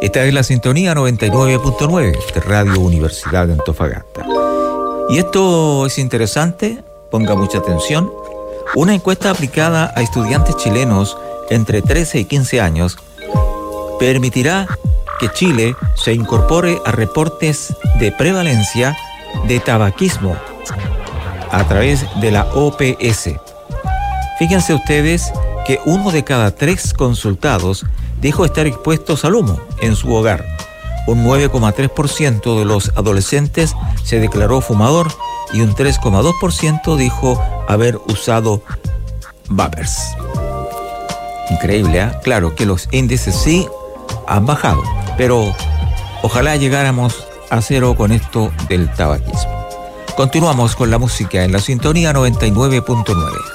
Esta es la sintonía 99.9 de Radio Universidad de Antofagasta. Y esto es interesante, ponga mucha atención. Una encuesta aplicada a estudiantes chilenos entre 13 y 15 años permitirá que Chile se incorpore a reportes de prevalencia de tabaquismo a través de la OPS. Fíjense ustedes que 1 de cada 3 consultados dijo estar expuestos al humo en su hogar. Un 9,3% de los adolescentes se declaró fumador y un 3,2% dijo haber usado vapers. Increíble, ¿eh? Claro que los índices sí han bajado, pero ojalá llegáramos a cero con esto del tabaquismo. Continuamos con la música en la sintonía 99.9.